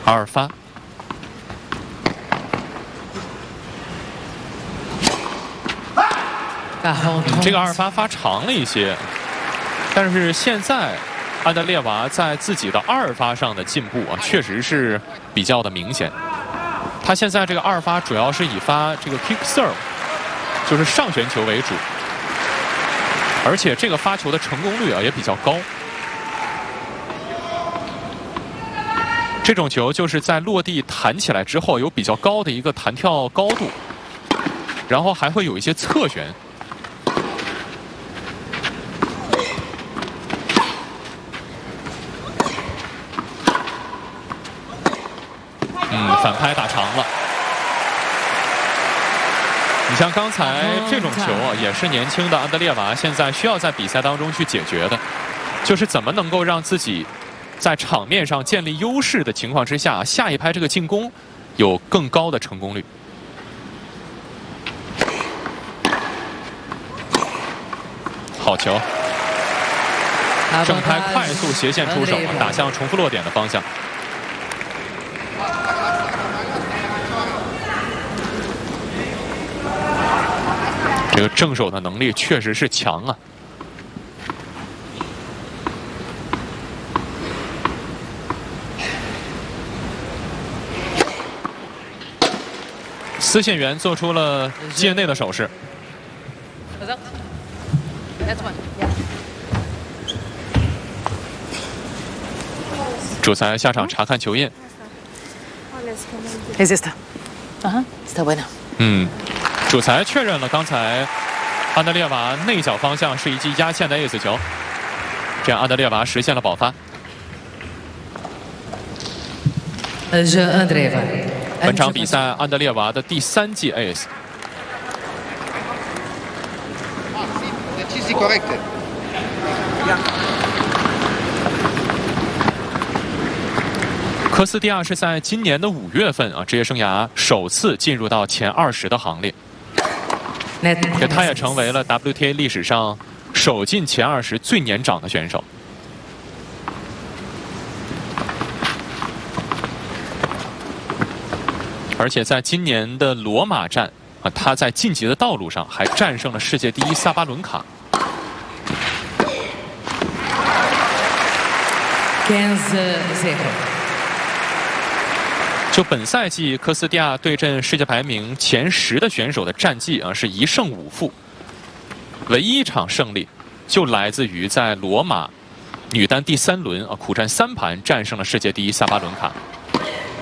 二发。这个二发发长了一些，但是现在安德烈娃在自己的二发上的进步啊，确实是比较的明显。他现在这个二发主要是以发这个 kick serve， 就是上旋球为主，而且这个发球的成功率啊也比较高。这种球就是在落地弹起来之后有比较高的一个弹跳高度，然后还会有一些侧旋。反拍打长了。你像刚才这种球啊，也是年轻的安德烈娃现在需要在比赛当中去解决的，就是怎么能够让自己在场面上建立优势的情况之下，下一拍这个进攻有更高的成功率。好球！正拍快速斜线出手，打向重复落点的方向。这个正手的能力确实是强啊！丝线员做出了界内的手势。主裁下场查看球印。 Es esta. Ajá, está buena. 主裁确认了刚才安德烈娃内角方向是一记压线的 ace 球，这样安德烈娃实现了保发。本场比赛安德烈娃的第3记 ace。科斯蒂亚是在今年的5月份啊，职业生涯首次进入到前20的行列。他也成为了 WTA 历史上首进前20最年长的选手。而且在今年的罗马站啊，他在晋级的道路上还战胜了世界第1萨巴伦卡。就本赛季，科斯蒂亚对阵世界排名前10的选手的战绩啊是1胜5负，唯一一场胜利就来自于在罗马女单第3轮啊苦战3盘战胜了世界第1萨巴伦卡。